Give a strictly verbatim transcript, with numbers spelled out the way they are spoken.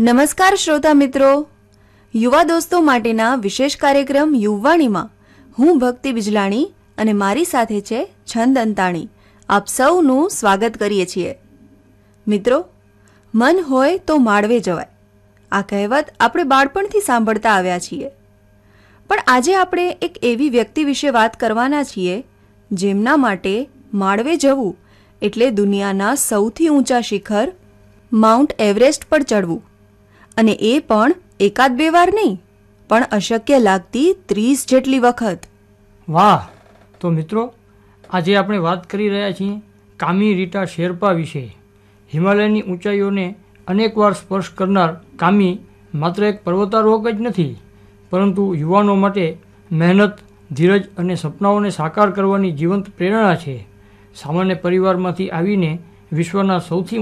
નમસ્કાર શ્રોતા મિત્રો, યુવા દોસ્તો માટેના વિશેષ કાર્યક્રમ યુવાણીમાં હું ભક્તિ બિજલાણી અને મારી સાથે છે છંદ અંતાણી. આપ સૌનું સ્વાગત કરીએ છીએ. મિત્રો, મન હોય તો માળવે જવાય, આ કહેવત આપણે બાળપણથી સાંભળતા આવ્યા છીએ. પણ આજે આપણે એક એવી વ્યક્તિ વિશે વાત કરવાના છીએ જેમના માટે માળવે જવું એટલે દુનિયાના સૌથી ઊંચા શિખર માઉન્ટ એવરેસ્ટ પર ચડવું, અને એ પણ એકાદ બે વાર નહીં, પણ અશક્ય લાગતી ત્રીસ જેટલી વખત. વાહ! તો મિત્રો, આજે આપણે વાત કરી રહ્યા છીએ કામી રીટા શેરપા વિશે. હિમાલયની ઊંચાઈઓને અનેકવાર સ્પર્શ કરનાર કામી માત્ર એક પર્વતારોહક જ નથી, પરંતુ યુવાનો માટે મહેનત, ધીરજ અને સપનાઓને સાકાર કરવાની જીવંત પ્રેરણા છે. સામાન્ય પરિવારમાંથી આવીને વિશ્વના સૌથી